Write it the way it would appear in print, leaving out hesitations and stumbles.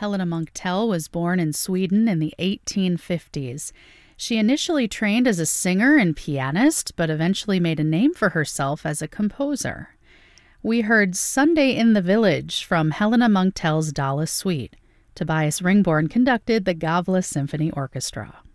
Helena Munktell was born in Sweden in the 1850s. She initially trained as a singer and pianist, but eventually made a name for herself as a composer. We heard Sunday in the Village from Helena Munktell's Dala Suite. Tobias Ringborn conducted the Gavle Symphony Orchestra.